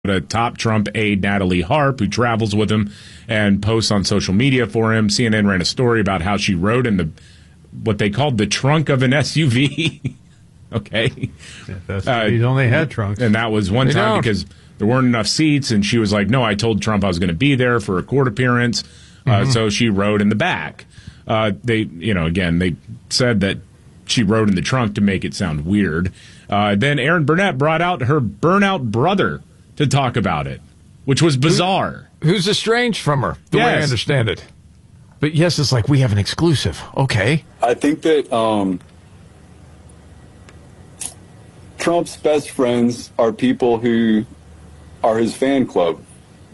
top Trump aide Natalie Harp, who travels with him and posts on social media for him. CNN ran a story about how she rode in what they called the trunk of an SUV. Okay. He's only had trunks. And that was one time because there weren't enough seats, and she was like, no, I told Trump I was going to be there for a court appearance, so she rode in the back. They said that she rode in the trunk to make it sound weird. Then Erin Burnett brought out her burnout brother to talk about it, which was bizarre. Who's estranged from her, the way I understand it. But yes, it's like we have an exclusive. Okay. I think that Trump's best friends are people who are his fan club,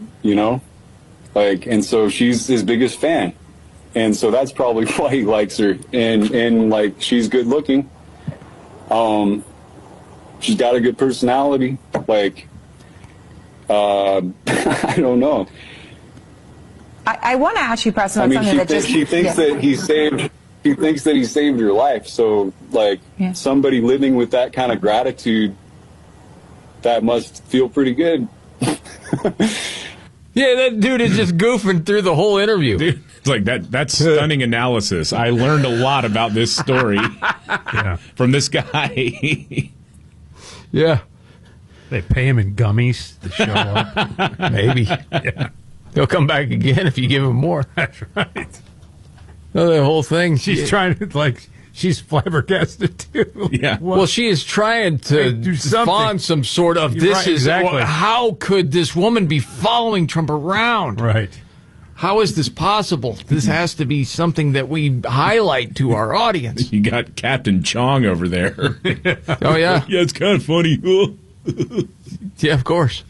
and so she's his biggest fan. And so that's probably why he likes her. And she's good looking. She's got a good personality. I don't know. I want to ask you, Preston, she thinks that he saved her life. So, somebody living with that kind of gratitude, that must feel pretty good. Yeah, that dude is just goofing through the whole interview. Dude, it's like that's stunning analysis. I learned a lot about this story from this guy. Yeah. They pay him in gummies to show up. Maybe. Yeah. He'll come back again if you give him more. That's right. No, the whole thing. She's trying to, she's flabbergasted, too. Yeah. Well, she is trying to find some sort of, how could this woman be following Trump around? Right. How is this possible? This has to be something that we highlight to our audience. You got Captain Chong over there. Oh, yeah? Yeah, it's kind of funny. Yeah, of course.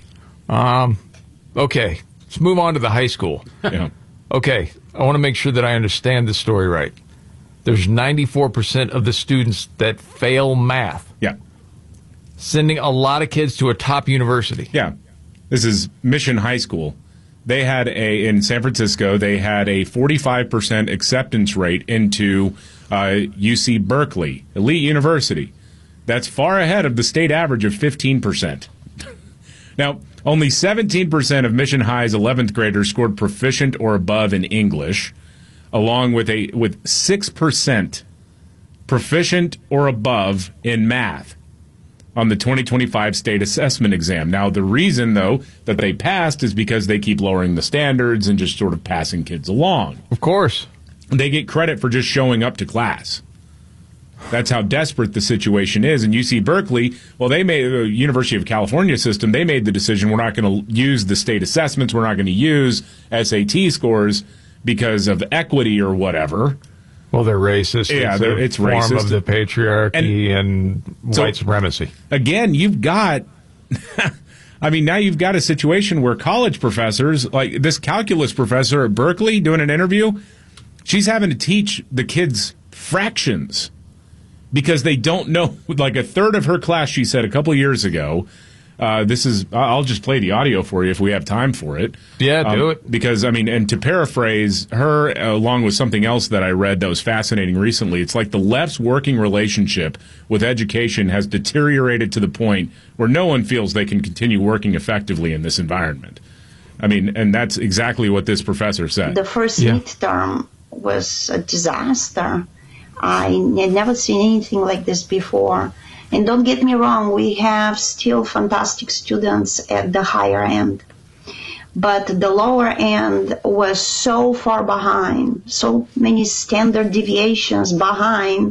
Okay, let's move on to the high school. Yeah. Okay, I want to make sure that I understand the story right. There's 94% of the students that fail math. Yeah. Sending a lot of kids to a top university. Yeah. This is Mission High School. They had in San Francisco, they had a 45% acceptance rate into UC Berkeley, elite university. That's far ahead of the state average of 15%. Now, only 17% of Mission High's 11th graders scored proficient or above in English, along with 6% proficient or above in math on the 2025 state assessment exam. Now, the reason, though, that they passed is because they keep lowering the standards and just sort of passing kids along. Of course. They get credit for just showing up to class. That's how desperate the situation is. And UC Berkeley, well, they made the University of California system, they made the decision we're not going to use the state assessments, we're not going to use SAT scores because of equity or whatever. Well, they're racist. Yeah, it's form racist. Of the patriarchy and white supremacy. Again, you've got, now you've got a situation where college professors, like this calculus professor at Berkeley doing an interview, she's having to teach the kids fractions because they don't know, like a third of her class, she said a couple of years ago. I'll just play the audio for you if we have time for it. Yeah, do it. Because, and to paraphrase her, along with something else that I read that was fascinating recently, it's like the left's working relationship with education has deteriorated to the point where no one feels they can continue working effectively in this environment. And that's exactly what this professor said. The first midterm was a disaster. I had never seen anything like this before. And don't get me wrong, we have still fantastic students at the higher end. But the lower end was so far behind, so many standard deviations behind,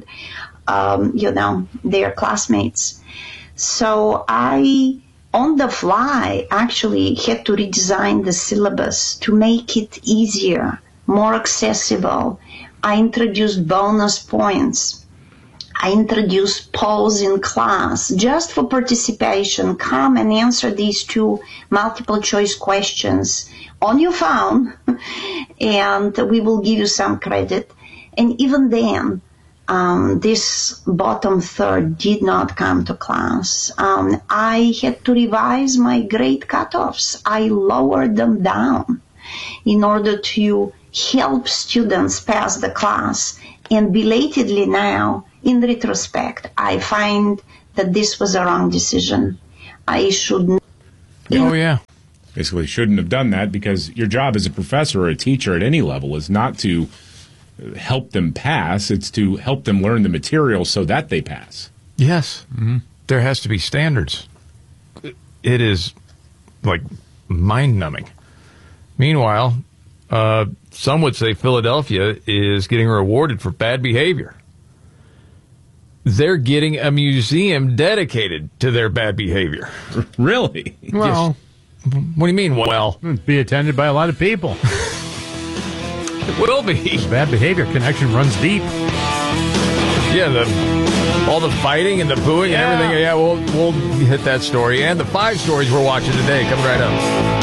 their classmates. So I, on the fly, actually had to redesign the syllabus to make it easier, more accessible. I introduced bonus points. I introduced polls in class just for participation. Come and answer these 2 multiple choice questions on your phone, and we will give you some credit. And even then, this bottom third did not come to class. I had to revise my grade cutoffs. I lowered them down in order to help students pass the class. And belatedly now, in retrospect, I find that this was a wrong decision. I should. Oh, yeah. Basically shouldn't have done that, because your job as a professor or a teacher at any level is not to help them pass. It's to help them learn the material so that they pass. Yes. Mm-hmm. There has to be standards. It is like mind-numbing. Meanwhile, some would say Philadelphia is getting rewarded for bad behavior. They're getting a museum dedicated to their bad behavior. Really? Well, what do you mean, well? be attended by a lot of people. It will be. Bad behavior connection runs deep. Yeah, all the fighting and the booing and everything. Yeah, we'll hit that story. And the 5 stories we're watching today coming right up.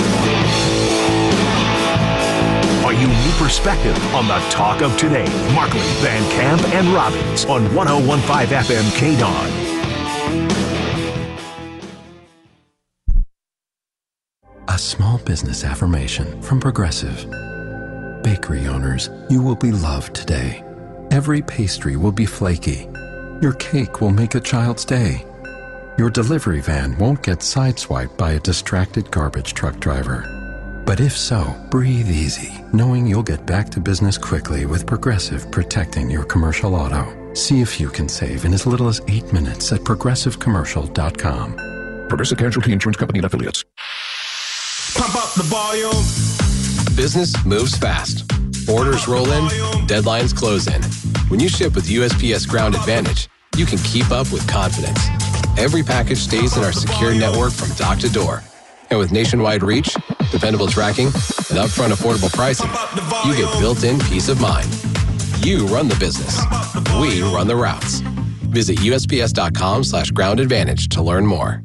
A unique perspective on the talk of today. Markley, Van Camp, and Robbins on 101.5 FM KDON. A small business affirmation from Progressive. Bakery owners, you will be loved today. Every pastry will be flaky. Your cake will make a child's day. Your delivery van won't get sideswiped by a distracted garbage truck driver. But if so, breathe easy, knowing you'll get back to business quickly with Progressive protecting your commercial auto. See if you can save in as little as 8 minutes at progressivecommercial.com. Progressive Casualty Insurance Company and Affiliates. Pump up the volume. Business moves fast. Orders roll in, deadlines close in. When you ship with USPS Ground Advantage, you can keep up with confidence. Every package stays in our secure network from dock to door. And with nationwide reach, dependable tracking, and upfront affordable pricing, you get built-in peace of mind. You run the business. We run the routes. Visit USPS.com/Ground Advantage to learn more.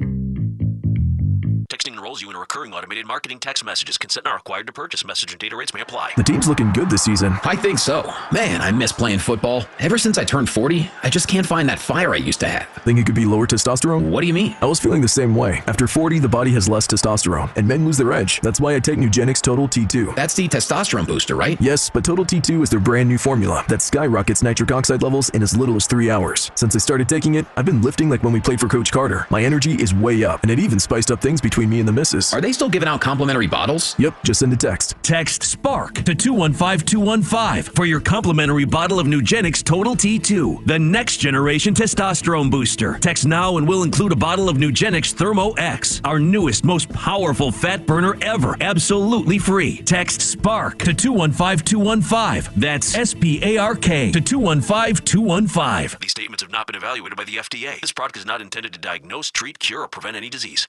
Texting enrolls you in a recurring automated marketing text messages. Consent not required to purchase. Message and data rates may apply. The team's looking good this season. I think so. Man, I miss playing football. Ever since I turned 40, I just can't find that fire I used to have. Think it could be lower testosterone? What do you mean? I was feeling the same way. After 40, the body has less testosterone, and men lose their edge. That's why I take Nugenix Total T2. That's the testosterone booster, right? Yes, but Total T2 is their brand new formula that skyrockets nitric oxide levels in as little as 3 hours. Since I started taking it, I've been lifting like when we played for Coach Carter. My energy is way up, and it even spiced up things between me and the missus. Are they still giving out complimentary bottles? Yep, just send a text. Text SPARK to 215-215 for your complimentary bottle of Nugenix Total T2, the next generation testosterone booster. Text now and we'll include a bottle of Nugenix Thermo X, our newest, most powerful fat burner ever, absolutely free. Text SPARK to 215-215. That's SPARK to 215-215. These statements have not been evaluated by the FDA. This product is not intended to diagnose, treat, cure, or prevent any disease.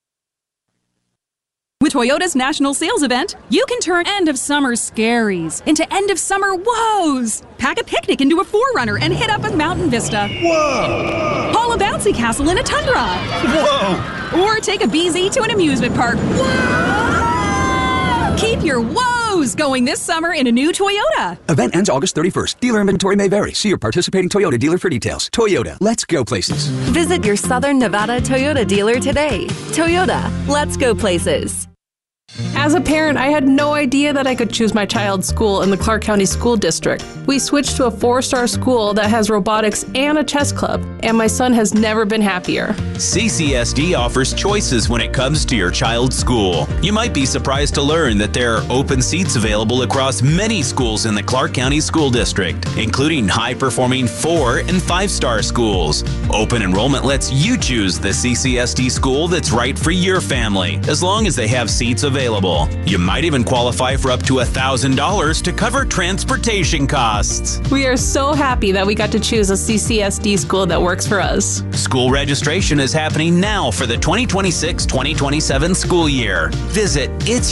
With Toyota's national sales event, you can turn end-of-summer scaries into end-of-summer woes. Pack a picnic into a 4Runner and hit up a mountain vista. Whoa! Haul a bouncy castle in a Tundra. Whoa! Or take a BZ to an amusement park. Whoa! Keep your woes going this summer in a new Toyota. Event ends August 31st. Dealer inventory may vary. See your participating Toyota dealer for details. Toyota, let's go places. Visit your Southern Nevada Toyota dealer today. Toyota, let's go places. As a parent, I had no idea that I could choose my child's school in the Clark County School District. We switched to a 4-star school that has robotics and a chess club, and my son has never been happier. CCSD offers choices when it comes to your child's school. You might be surprised to learn that there are open seats available across many schools in the Clark County School District, including high-performing 4- and 5-star schools. Open enrollment lets you choose the CCSD school that's right for your family, as long as they have seats available. You might even qualify for up to $1,000 to cover transportation costs. We are so happy that we got to choose a CCSD school that works for us. School registration is happening now for the 2026-2027 school year. Visit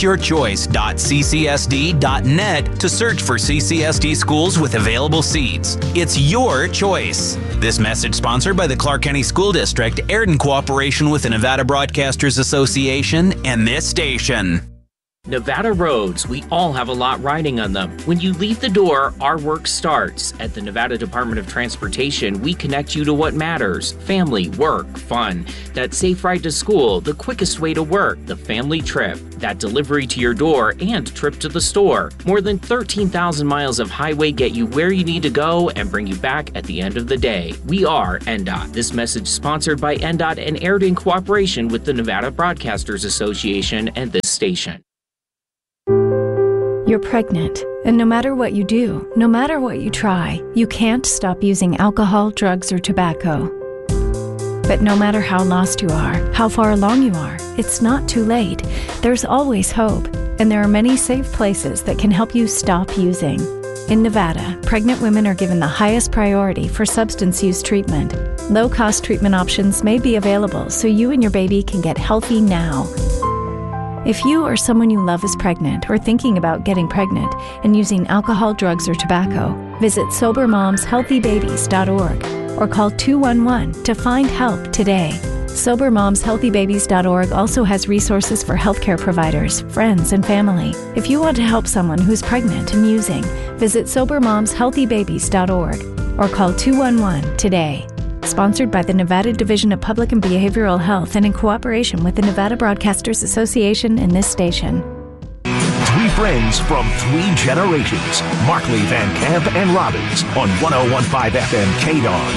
itsyourchoice.ccsd.net to search for CCSD schools with available seats. It's your choice. This message sponsored by the Clark County School District, aired in cooperation with the Nevada Broadcasters Association and this station. Nevada roads, we all have a lot riding on them. When you leave the door, our work starts. At the Nevada Department of Transportation, we connect you to what matters. Family, work, fun. That safe ride to school, the quickest way to work, the family trip. That delivery to your door and trip to the store. More than 13,000 miles of highway get you where you need to go and bring you back at the end of the day. We are NDOT. This message sponsored by NDOT and aired in cooperation with the Nevada Broadcasters Association and this station. You're pregnant, and no matter what you do, no matter what you try, you can't stop using alcohol, drugs, or tobacco. But no matter how lost you are, how far along you are, it's not too late. There's always hope, and there are many safe places that can help you stop using. In Nevada, pregnant women are given the highest priority for substance use treatment. Low-cost treatment options may be available so you and your baby can get healthy now. If you or someone you love is pregnant or thinking about getting pregnant and using alcohol, drugs, or tobacco, visit SoberMomsHealthyBabies.org or call 211 to find help today. SoberMomsHealthyBabies.org also has resources for healthcare providers, friends, and family. If you want to help someone who's pregnant and using, visit SoberMomsHealthyBabies.org or call 211 today. Sponsored by the Nevada Division of Public and Behavioral Health and in cooperation with the Nevada Broadcasters Association and this station. Three friends from three generations. Markley, Van Camp, and Robbins on 101.5 FM KDON.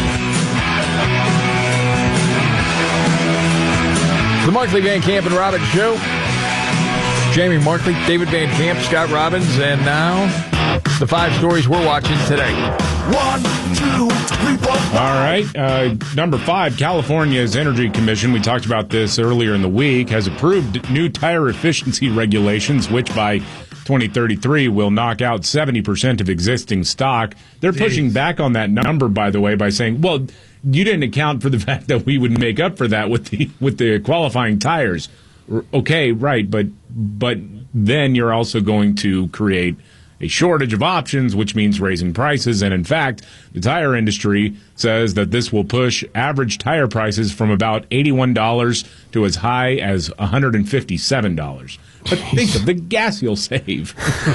The Markley, Van Camp, and Robbins Show. Jamie Markley, David Van Camp, Scott Robbins, and now the five stories we're watching today. 1, 2, 3, 4. All right. Number 5, California's Energy Commission, we talked about this earlier in the week, has approved new tire efficiency regulations, which by 2033 will knock out 70% of existing stock. They're pushing back on that number, by the way, by saying, well, you didn't account for the fact that we would make up for that with the qualifying tires. Okay, right, but then you're also going to create a shortage of options, which means raising prices. And in fact, the tire industry says that this will push average tire prices from about $81 to as high as $157. But think of the gas you'll save.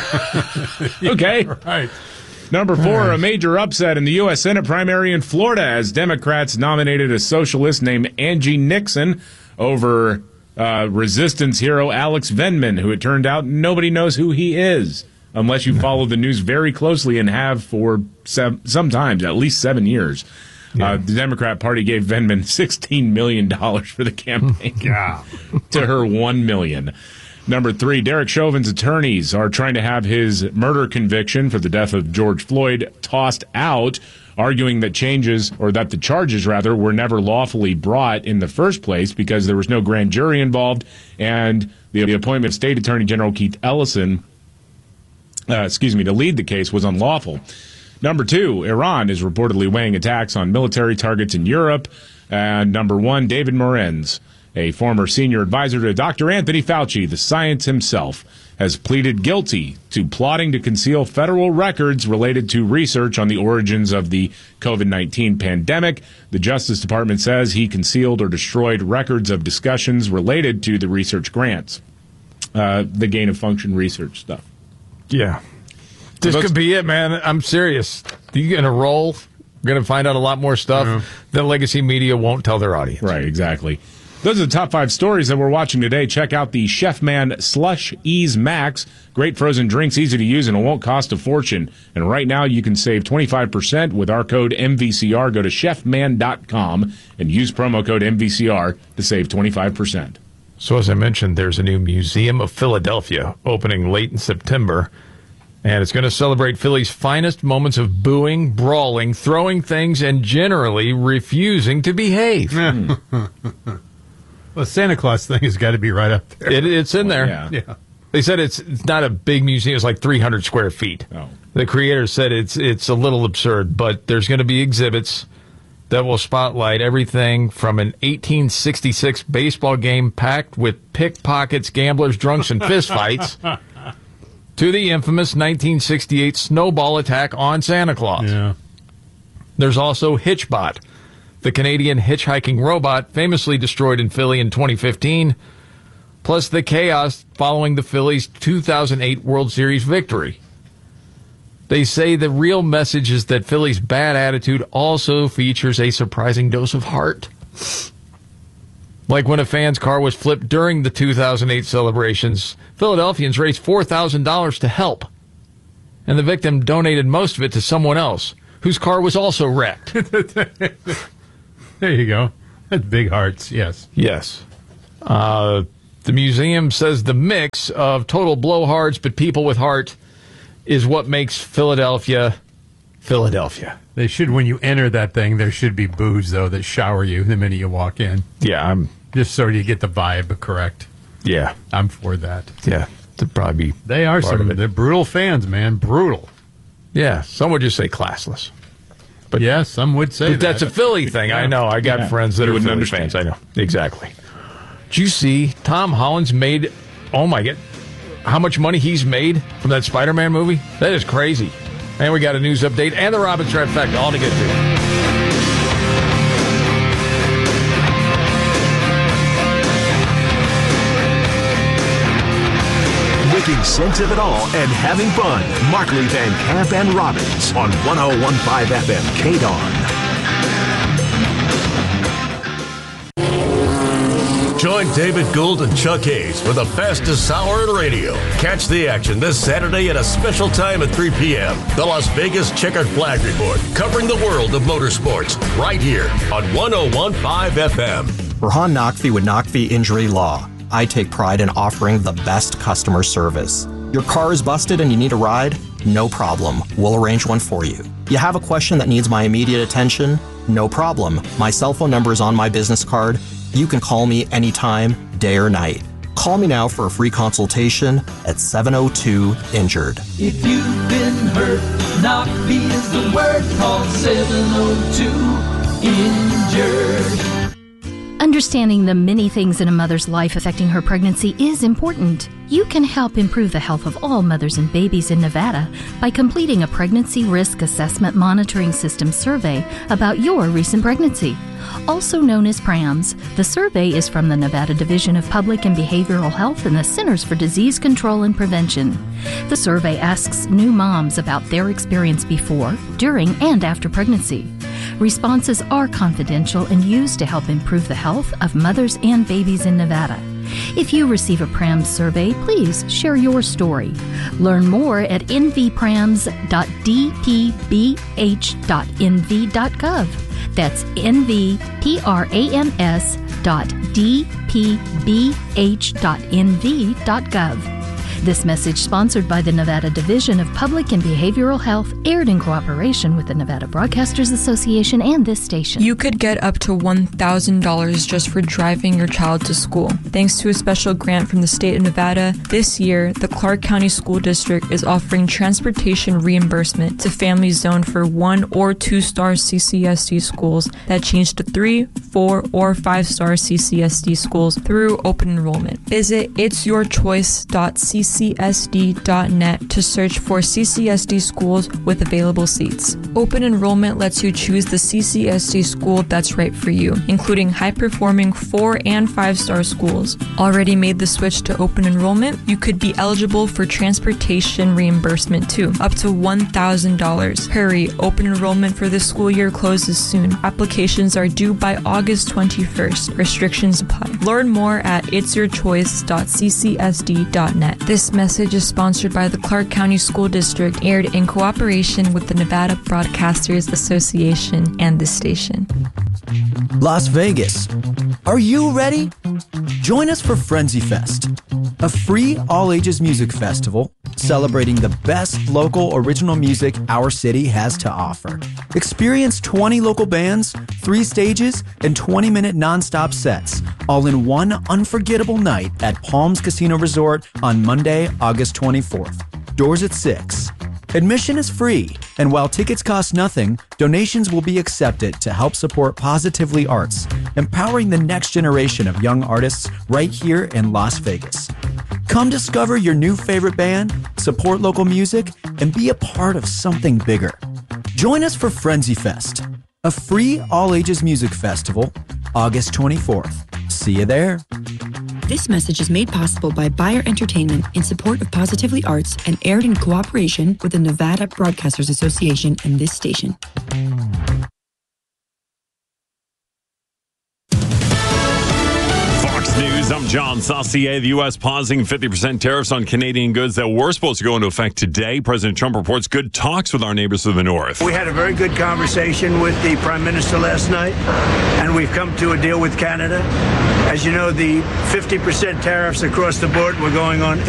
Okay. Right. Number 4, a major upset in the U.S. Senate primary in Florida as Democrats nominated a socialist named Angie Nixon over resistance hero Alex Vindman, who it turned out nobody knows who he is, unless you follow the news very closely and have for sometimes at least 7 years. Yeah. The Democrat Party gave Vindman $16 million for the campaign to her $1 million. Number 3, Derek Chauvin's attorneys are trying to have his murder conviction for the death of George Floyd tossed out, arguing that the charges were never lawfully brought in the first place because there was no grand jury involved, and the appointment of State Attorney General Keith Ellison to lead the case was unlawful. Number 2, Iran is reportedly weighing attacks on military targets in Europe. And number 1, David Morenz, a former senior advisor to Dr. Anthony Fauci, the science himself, has pleaded guilty to plotting to conceal federal records related to research on the origins of the COVID-19 pandemic. The Justice Department says he concealed or destroyed records of discussions related to the research grants, the gain-of-function research stuff. Yeah. This could be it, man. I'm serious. You're going to roll. We're going to find out a lot more stuff that legacy media won't tell their audience. Right, exactly. Those are the top 5 stories that we're watching today. Check out the Chef Man Slush Ease Max. Great frozen drinks, easy to use, and it won't cost a fortune. And right now you can save 25% with our code MVCR. Go to chefman.com and use promo code MVCR to save 25%. So as I mentioned, there's a new Museum of Philadelphia opening late in September. And it's going to celebrate Philly's finest moments of booing, brawling, throwing things, and generally refusing to behave. Well, the Santa Claus thing has got to be right up there. It's in there. Yeah. They said it's not a big museum. It's like 300 square feet. Oh. The creator said it's a little absurd, but there's going to be exhibits that will spotlight everything from an 1866 baseball game packed with pickpockets, gamblers, drunks, and fistfights to the infamous 1968 snowball attack on Santa Claus. Yeah. There's also Hitchbot, the Canadian hitchhiking robot famously destroyed in Philly in 2015, plus the chaos following the Phillies' 2008 World Series victory. They say the real message is that Philly's bad attitude also features a surprising dose of heart. Like when a fan's car was flipped during the 2008 celebrations, Philadelphians raised $4,000 to help. And the victim donated most of it to someone else, whose car was also wrecked. There you go. That's big hearts, yes. Yes. The museum says the mix of total blowhards but people with heart is what makes Philadelphia, Philadelphia. They should, when you enter that thing, there should be booze, though, that shower you the minute you walk in. Yeah, just so you get the vibe correct. Yeah. I'm for that. Yeah, to probably be They are they're brutal fans, man. Brutal. Yeah, some would just say classless. But yeah, some would say but that's a Philly thing. Yeah. I know. I got friends that are Philly fans. I know. Exactly. Did you see Tom Holland's made, oh my God, how much money he's made from that Spider-Man movie? That is crazy. And we got a news update and the Robbins Trifecta all to get to. Making sense of it all and having fun. Markley, Van Camp, and Robbins on 101.5 FM KDAWN. Join David Gould and Chuck Hayes for the fastest hour in radio. Catch the action this Saturday at a special time at 3 p.m. The Las Vegas Checkered Flag Report, covering the world of motorsports, right here on 101.5 FM. Rahan Naqvi with Naqvi Injury Law. I take pride in offering the best customer service. Your car is busted and you need a ride? No problem. We'll arrange one for you. You have a question that needs my immediate attention? No problem. My cell phone number is on my business card. You can call me anytime, day or night. Call me now for a free consultation at 702-INJURED. If you've been hurt, Naqvi is the word. Call 702-INJURED. Understanding the many things in a mother's life affecting her pregnancy is important. You can help improve the health of all mothers and babies in Nevada by completing a Pregnancy Risk Assessment Monitoring System survey about your recent pregnancy. Also known as PRAMS, the survey is from the Nevada Division of Public and Behavioral Health and the Centers for Disease Control and Prevention. The survey asks new moms about their experience before, during, and after pregnancy. Responses are confidential and used to help improve the health of mothers and babies in Nevada. If you receive a PRAMS survey, please share your story. Learn more at nvprams.dpbh.nv.gov. That's nvprams.dpbh.nv.gov. This message, sponsored by the Nevada Division of Public and Behavioral Health, aired in cooperation with the Nevada Broadcasters Association and this station. You could get up to $1,000 just for driving your child to school. Thanks to a special grant from the state of Nevada, this year, the Clark County School District is offering transportation reimbursement to families zoned for 1 or 2-star CCSD schools that change to 3, 4, or 5-star CCSD schools through open enrollment. Visit itsyourchoice.ccsd.net to search for CCSD schools with available seats. Open enrollment lets you choose the CCSD school that's right for you, including high-performing 4- and 5-star schools. Already made the switch to open enrollment? You could be eligible for transportation reimbursement too, up to $1,000. Hurry, open enrollment for this school year closes soon. Applications are due by August 21st. Restrictions apply. Learn more at itsyourchoice.ccsd.net. This message is sponsored by the Clark County School District, aired in cooperation with the Nevada Broadcasters Association and this station. Las Vegas. Are you ready? Join us for Frenzy Fest, a free all-ages music festival celebrating the best local original music our city has to offer. Experience 20 local bands, 3 stages, and 20-minute non-stop sets, all in one unforgettable night at Palms Casino Resort on Monday, August 24th. Doors at 6. Admission is free, and while tickets cost nothing, donations will be accepted to help support Positively Arts, empowering the next generation of young artists right here in Las Vegas. Come discover your new favorite band, support local music, and be a part of something bigger. Join us for Frenzy Fest, a free all-ages music festival, August 24th. See you there. This message is made possible by Bayer Entertainment in support of Positively Arts and aired in cooperation with the Nevada Broadcasters Association and this station. Fox News, I'm John Saucier. The U.S. pausing 50% tariffs on Canadian goods that were supposed to go into effect today. President Trump reports good talks with our neighbors to the north. We had a very good conversation with the Prime Minister last night, and we've come to a deal with Canada. As you know, the 50% tariffs across the board were going on